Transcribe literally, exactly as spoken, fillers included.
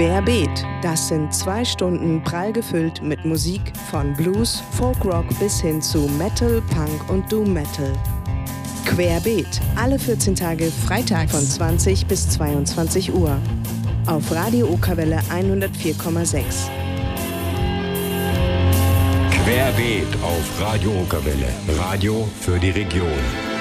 Querbeet, das sind zwei Stunden prall gefüllt mit Musik von Blues, Folkrock bis hin zu Metal, Punk und Doom Metal. Querbeet, alle vierzehn Tage Freitag von zwanzig bis zweiundzwanzig Uhr. Auf Radio Okerwelle hundertvier Komma sechs. Querbeet auf Radio Okerwelle. Radio für die Region.